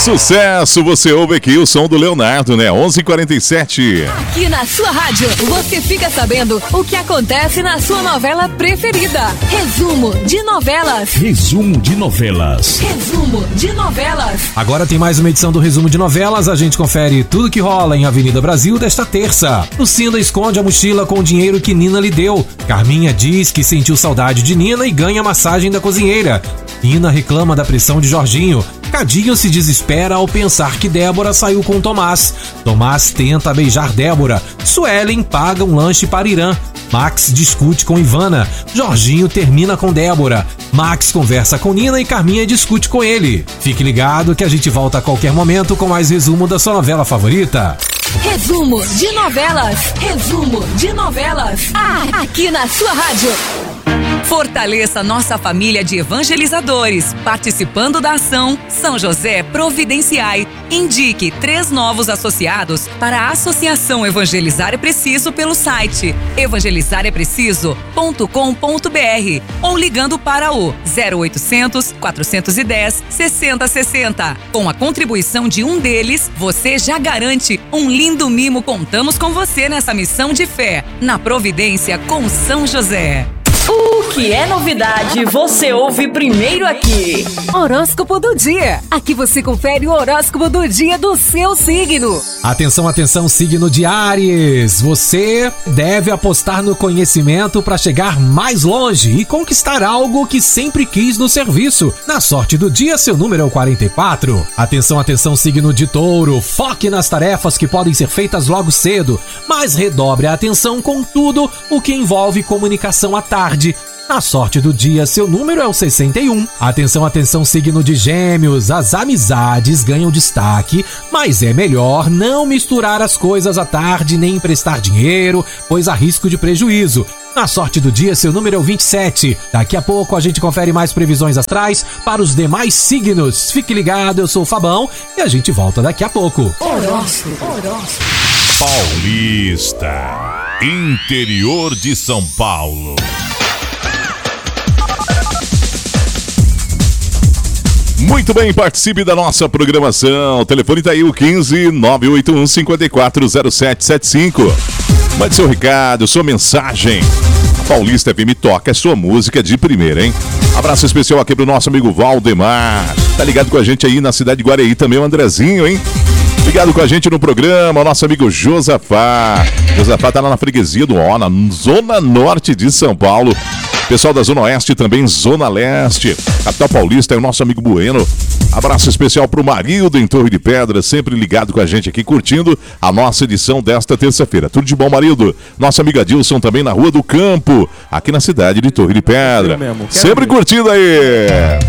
Sucesso, você ouve aqui o som do Leonardo, né? 11h47. Aqui na sua rádio, você fica sabendo o que acontece na sua novela preferida. Resumo de novelas. Resumo de novelas. Resumo de novelas. Agora tem mais uma edição do Resumo de Novelas. A gente confere tudo que rola em Avenida Brasil desta terça. Lucinda esconde a mochila com o dinheiro que Nina lhe deu. Carminha diz que sentiu saudade de Nina e ganha a massagem da cozinheira. Nina reclama da pressão de Jorginho. Cadinho se desespera ao pensar que Débora saiu com Tomás. Tomás tenta beijar Débora. Suelen paga um lanche para Irã. Max discute com Ivana. Jorginho termina com Débora. Max conversa com Nina e Carminha discute com ele. Fique ligado que a gente volta a qualquer momento com mais resumo da sua novela favorita. Resumo de novelas. Resumo de novelas. Aqui na sua rádio. Fortaleça nossa família de evangelizadores, participando da ação São José Providenciai. Indique 3 novos associados para a Associação Evangelizar é Preciso pelo site evangelizarepreciso.com.br ou ligando para o 0800 410 6060. Com a contribuição de um deles, você já garante um lindo mimo. Contamos com você nessa missão de fé, na Providência com São José. O que é novidade, você ouve primeiro aqui. Horóscopo do dia. Aqui você confere o horóscopo do dia do seu signo. Atenção, atenção, signo de Áries. Você deve apostar no conhecimento para chegar mais longe e conquistar algo que sempre quis no serviço. Na sorte do dia, seu número é o 44. Atenção, atenção, signo de Touro. Foque nas tarefas que podem ser feitas logo cedo, mas redobre a atenção com tudo o que envolve comunicação à tarde. Na sorte do dia, seu número é o 61. Atenção, atenção, signo de Gêmeos. As amizades ganham destaque, mas é melhor não misturar as coisas à tarde nem emprestar dinheiro, pois há risco de prejuízo. Na sorte do dia, seu número é o 27. Daqui a pouco a gente confere mais previsões astrais para os demais signos. Fique ligado, eu sou o Fabão e a gente volta daqui a pouco. Horóscopo. Paulista, interior de São Paulo. Muito bem, participe da nossa programação. O telefone tá aí, o 15-981-540775. Mande seu recado, sua mensagem. A Paulista FM toca a sua música de primeira, hein? Abraço especial aqui pro nosso amigo Valdemar. Tá ligado com a gente aí na cidade de Guareí também, o Andrezinho, hein? Ligado com a gente no programa, o nosso amigo Josafá. Josafá tá lá na freguesia do Ó, na zona norte de São Paulo. Pessoal da Zona Oeste também, Zona Leste. Capital Paulista é o nosso amigo Bueno. Abraço especial pro Marildo em Torre de Pedra, sempre ligado com a gente aqui, curtindo a nossa edição desta terça-feira. Tudo de bom, Marildo? Nossa amiga Dilson também na Rua do Campo, aqui na cidade de Torre de Pedra. Sempre curtindo aí.